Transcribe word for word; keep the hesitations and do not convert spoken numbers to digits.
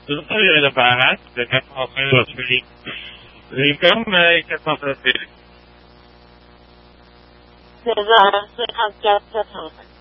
Tutto viene da fare, perché ho preso lo spirito. L'income che fa per te. سزار سکان کرد